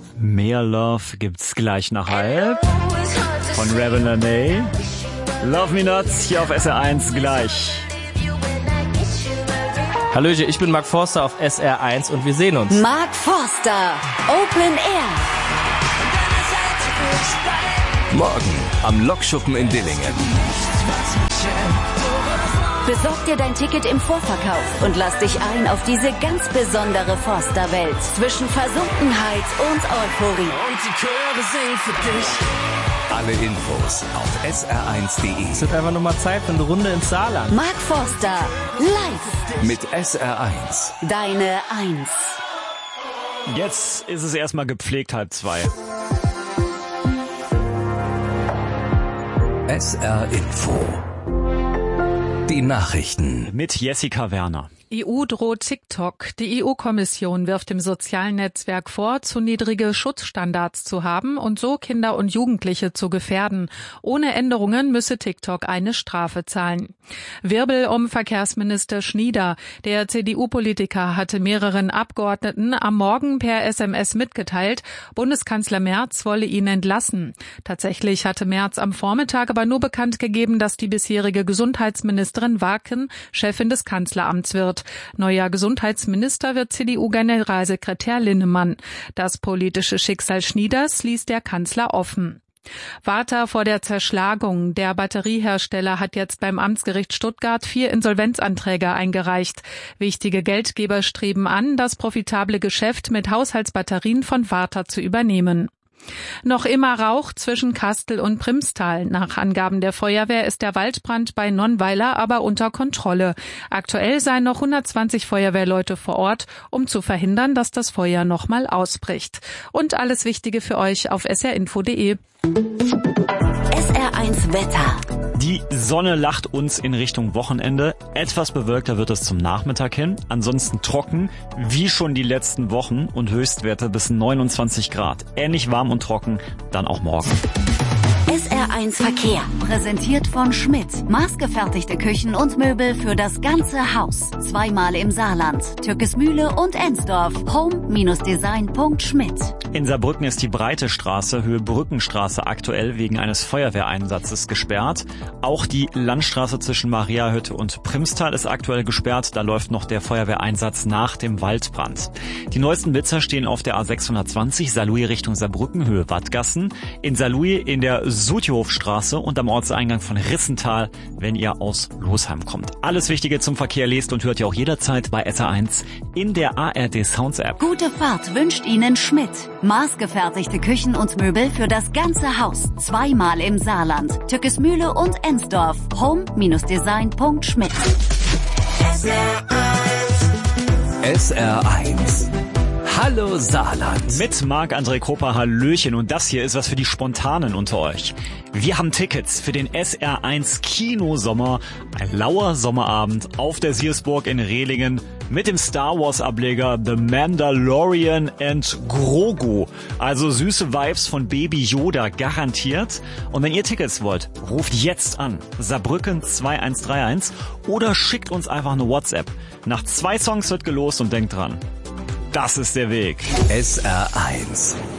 Mehr Love gibt's gleich nach halb. Von Rebel Nene. Love Me Not hier auf SR1 gleich. Hallöchen, ich bin Mark Forster auf SR1 und wir sehen uns. Mark Forster, Open Air. Morgen am Lokschuppen in Dillingen. Besorg dir dein Ticket im Vorverkauf und lass dich ein auf diese ganz besondere Forster-Welt zwischen Versunkenheit und Euphorie. Und die Chöre singen für dich. Alle Infos auf sr1.de. Es wird einfach nur mal Zeit für eine Runde ins Saarland. Mark Forster, live. Mit SR1. Deine Eins. Jetzt ist es erstmal gepflegt 1:30. SR Info. Die Nachrichten. Mit Jessica Werner. EU droht TikTok. Die EU-Kommission wirft dem sozialen Netzwerk vor, zu niedrige Schutzstandards zu haben und so Kinder und Jugendliche zu gefährden. Ohne Änderungen müsse TikTok eine Strafe zahlen. Wirbel um Verkehrsminister Schnieder. Der CDU-Politiker hatte mehreren Abgeordneten am Morgen per SMS mitgeteilt, Bundeskanzler Merz wolle ihn entlassen. Tatsächlich hatte Merz am Vormittag aber nur bekannt gegeben, dass die bisherige Gesundheitsministerin Waken Chefin des Kanzleramts wird. Neuer Gesundheitsminister wird CDU-Generalsekretär Linnemann. Das politische Schicksal Schnieders ließ der Kanzler offen. Warta vor der Zerschlagung. Der Batteriehersteller hat jetzt beim Amtsgericht Stuttgart 4 Insolvenzanträge eingereicht. Wichtige Geldgeber streben an, das profitable Geschäft mit Haushaltsbatterien von Warta zu übernehmen. Noch immer Rauch zwischen Kastel und Primstal. Nach Angaben der Feuerwehr ist der Waldbrand bei Nonnweiler aber unter Kontrolle. Aktuell seien noch 120 Feuerwehrleute vor Ort, um zu verhindern, dass das Feuer nochmal ausbricht. Und alles Wichtige für euch auf srinfo.de. SR1 Wetter. Die Sonne lacht uns in Richtung Wochenende. Etwas bewölkter wird es zum Nachmittag hin. Ansonsten trocken, wie schon die letzten Wochen und Höchstwerte bis 29 Grad. Ähnlich warm und trocken, dann auch morgen. SR1 Verkehr. Präsentiert von Schmidt. Maßgefertigte Küchen und Möbel für das ganze Haus. 2-mal im Saarland. Türkesmühle und Ensdorf. home-design.schmidt. In Saarbrücken ist die Breite Straße, Höhe Brückenstraße, aktuell wegen eines Feuerwehreinsatzes gesperrt. Auch die Landstraße zwischen Mariahütte und Primstal ist aktuell gesperrt. Da läuft noch der Feuerwehreinsatz nach dem Waldbrand. Die neuesten Blitzer stehen auf der A620, Saarlouis Richtung Saarbrücken, Höhe Wattgassen. In Saarlouis in der Sutihofstraße und am Ortseingang von Rissental, wenn ihr aus Losheim kommt. Alles Wichtige zum Verkehr lest und hört ihr auch jederzeit bei SR1 in der ARD Sounds App. Gute Fahrt wünscht Ihnen Schmidt. Maßgefertigte Küchen und Möbel für das ganze Haus. 2-mal im Saarland. Türkesmühle und Ensdorf. home-design.schmidt. SR1. Hallo Saarland. Mit Marc-André Koper, Hallöchen. Und das hier ist was für die Spontanen unter euch. Wir haben Tickets für den SR1 Kinosommer. Ein lauer Sommerabend auf der Siersburg in Rehlingen mit dem Star Wars Ableger The Mandalorian and Grogu. Also süße Vibes von Baby Yoda garantiert. Und wenn ihr Tickets wollt, ruft jetzt an. Saarbrücken 2131 oder schickt uns einfach eine WhatsApp. Nach 2 Songs wird gelost und denkt dran. Das ist der Weg. SR1.